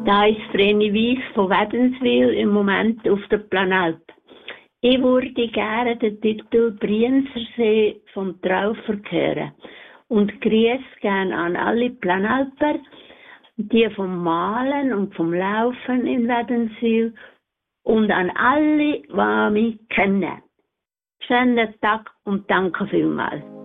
Da ist Vreni Weiss von Wädenswil im Moment auf der Planalp. Ich würde gerne den Titel Brienzersee vom Traufer hören und grüße gerne an alle Planalper, die vom Malen und vom Laufen in Wädenswil und an alle, die mich kennen. Schönen Tag und danke vielmals.